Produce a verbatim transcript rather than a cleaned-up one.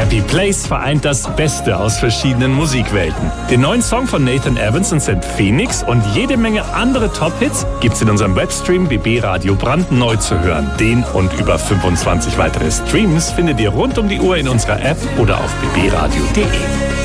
Happy Place vereint das Beste aus verschiedenen Musikwelten. Den neuen Song von Nathan Evans und Sam Phoenix und jede Menge andere Top-Hits gibt's in unserem Webstream B B Radio brandneu zu hören. Den und über fünfundzwanzig weitere Streams findet ihr rund um die Uhr in unserer App oder auf b b radio punkt d e.